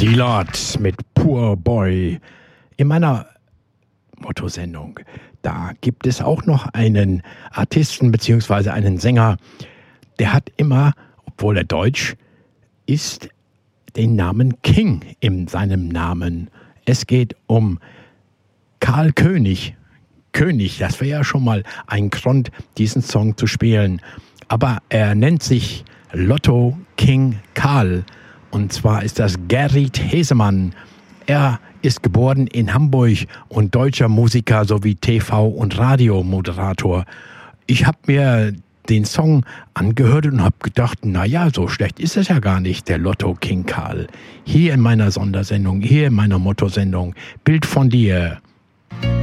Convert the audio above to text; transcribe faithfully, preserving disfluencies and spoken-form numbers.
T-Lord mit Poor Boy. In meiner Motto-Sendung, da gibt es auch noch einen Artisten bzw. einen Sänger, der hat immer, obwohl er deutsch ist, den Namen King in seinem Namen. Es geht um Karl König. König, das wäre ja schon mal ein Grund, diesen Song zu spielen. Aber er nennt sich Lotto King Karl. Und zwar ist das Gerrit Hesemann. Er ist geboren in Hamburg und deutscher Musiker sowie T V- und Radiomoderator. Ich habe mir den Song angehört und habe gedacht, naja, so schlecht ist es ja gar nicht, der Lotto King Karl. Hier in meiner Sondersendung, hier in meiner Motto-Sendung, Bild von dir.